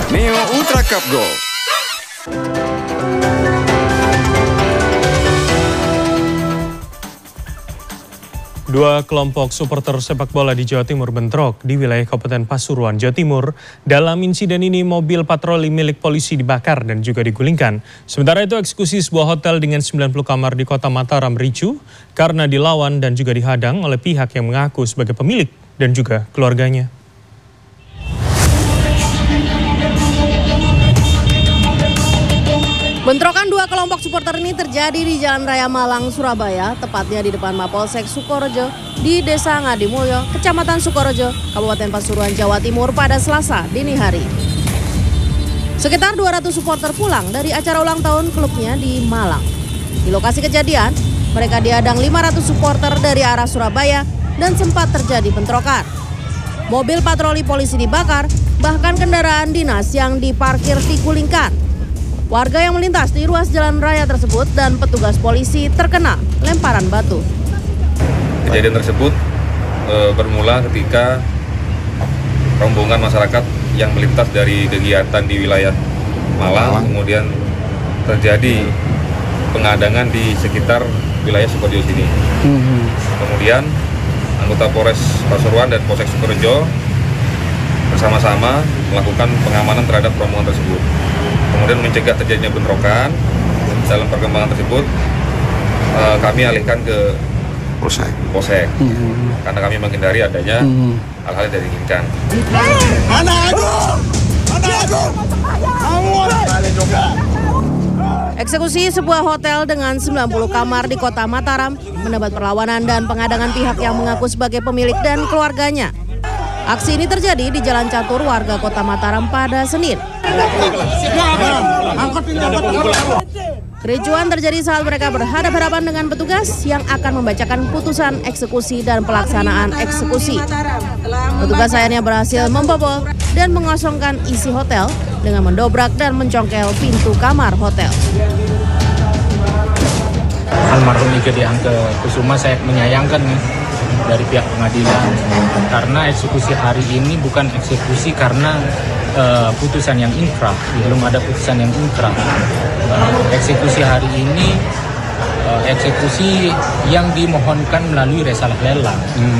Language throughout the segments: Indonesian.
Neo Ultra Cup Golf. Dua kelompok supporter sepak bola di Jawa Timur bentrok di wilayah Kabupaten Pasuruan, Jawa Timur. Dalam insiden ini mobil patroli milik polisi dibakar dan juga digulingkan. Sementara itu eksekusi sebuah hotel dengan 90 kamar di kota Mataram ricu karena dilawan dan juga dihadang oleh pihak yang mengaku sebagai pemilik dan juga keluarganya. Bentrokan dua kelompok supporter ini terjadi di Jalan Raya Malang, Surabaya, tepatnya di depan Mapolsek Sukorejo di Desa Ngadimulyo, Kecamatan Sukorejo, Kabupaten Pasuruan, Jawa Timur pada Selasa dini hari. Sekitar 200 supporter pulang dari acara ulang tahun klubnya di Malang. Di lokasi kejadian, mereka dihadang 500 supporter dari arah Surabaya dan sempat terjadi bentrokan. Mobil patroli polisi dibakar, bahkan kendaraan dinas yang diparkir digulingkan. Warga yang melintas di ruas jalan raya tersebut dan petugas polisi terkena lemparan batu. Kejadian tersebut bermula ketika rombongan masyarakat yang melintas dari kegiatan di wilayah Malang, kemudian terjadi penghadangan di sekitar wilayah Sukorejo sini. Kemudian anggota Polres Pasuruan dan Polsek Sukorejo bersama-sama melakukan pengamanan terhadap rombongan tersebut. Kemudian mencegah terjadinya bentrokan. Dalam perkembangan tersebut kami alihkan ke Polsek karena kami menghindari adanya hal-hal yang tidak diinginkan. Eksekusi sebuah hotel dengan 90 kamar di kota Mataram mendapat perlawanan dan penghadangan pihak yang mengaku sebagai pemilik dan keluarganya. Aksi ini terjadi di Jalan Catur warga kota Mataram pada Senin. Kericuan terjadi saat mereka berhadapan-hadapan dengan petugas yang akan membacakan putusan eksekusi dan pelaksanaan eksekusi. Petugas akhirnya berhasil membobol dan mengosongkan isi hotel dengan mendobrak dan mencongkel pintu kamar hotel. Almarhum Igede Angke Kusuma saya menyayangkan dari pihak pengadilan karena eksekusi hari ini bukan eksekusi karena putusan yang inkrah, belum ada putusan yang inkrah. Eksekusi hari ini eksekusi yang dimohonkan melalui risalah lelang.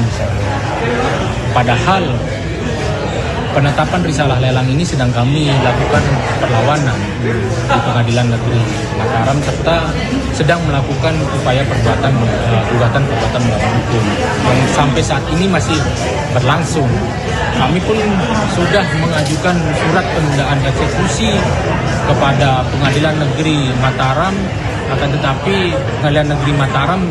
Padahal penetapan risalah lelang ini sedang kami lakukan perlawanan di Pengadilan Negeri Mataram serta sedang melakukan upaya gugatan perbuatan melawan hukum yang sampai saat ini masih berlangsung. Kami pun sudah mengajukan surat penundaan eksekusi kepada Pengadilan Negeri Mataram, akan tetapi Pengadilan Negeri Mataram